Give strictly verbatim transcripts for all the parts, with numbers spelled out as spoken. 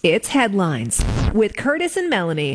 It's Headlines with Curtis and Melanie.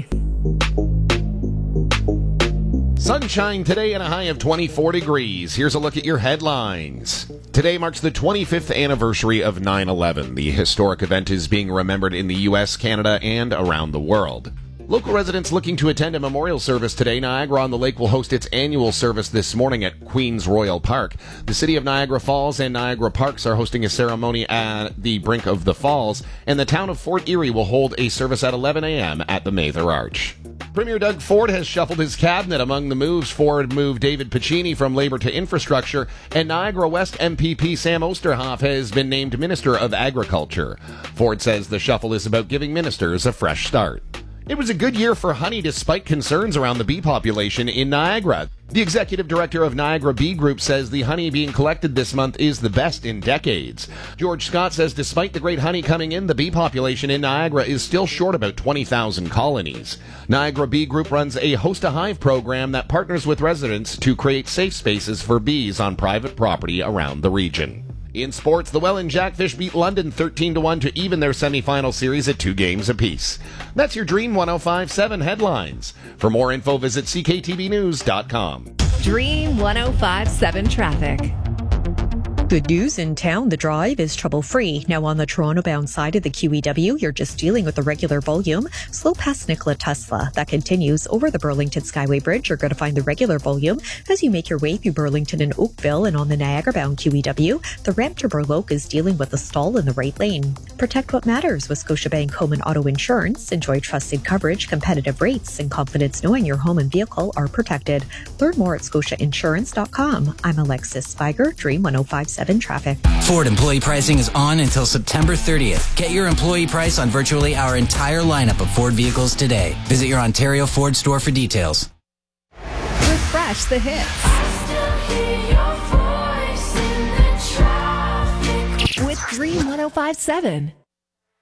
Sunshine today and a high of twenty-four degrees. Here's a look at your headlines. Today marks the twenty-fifth anniversary of nine eleven. The historic event is being remembered in the U S, Canada, and around the world. Local residents looking to attend a memorial service today. Niagara-on-the-Lake will host its annual service this morning at Queen's Royal Park. The city of Niagara Falls and Niagara Parks are hosting a ceremony at the brink of the falls, and the town of Fort Erie will hold a service at eleven a.m. at the Mather Arch. Premier Doug Ford has shuffled his cabinet. Among the moves, Ford moved David Piccini from Labor to Infrastructure, and Niagara West M P P Sam Osterhoff has been named Minister of Agriculture. Ford says the shuffle is about giving ministers a fresh start. It was a good year for honey despite concerns around the bee population in Niagara. The executive director of Niagara Bee Group says the honey being collected this month is the best in decades. George Scott says despite the great honey coming in, the bee population in Niagara is still short about twenty thousand colonies. Niagara Bee Group runs a Host a Hive program that partners with residents to create safe spaces for bees on private property around the region. In sports, the Welland Jackfish beat London thirteen to one to even their semifinal series at two games apiece. That's your Dream one oh five point seven headlines. For more info, visit c k t v news dot com. Dream one oh five point seven traffic. Good news in town, the drive is trouble-free. Now on the Toronto-bound side of the Q E W, you're just dealing with the regular volume. Slow past Nikola Tesla. That continues over the Burlington Skyway Bridge. You're going to find the regular volume as you make your way through Burlington and Oakville. And on the Niagara-bound Q E W, the ramp to Burloak is dealing with a stall in the right lane. Protect what matters with Scotiabank Home and Auto Insurance. Enjoy trusted coverage, competitive rates, and confidence knowing your home and vehicle are protected. Learn more at scotia insurance dot com. I'm Alexis Spiger, Dream one oh five point seven traffic. Ford employee pricing is on until September thirtieth. Get your employee price on virtually our entire lineup of Ford vehicles today. Visit your Ontario Ford store for details. Refresh the hits with Dream one oh five point seven.